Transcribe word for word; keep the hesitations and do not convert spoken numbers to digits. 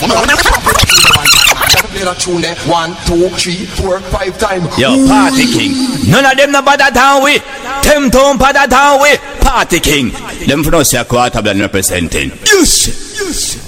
One, two, three, four, five times. Yo, Party King. None of them no bother down with. Them don't bother down with. Party King. Them from us a quarter been representing. Yes, yes.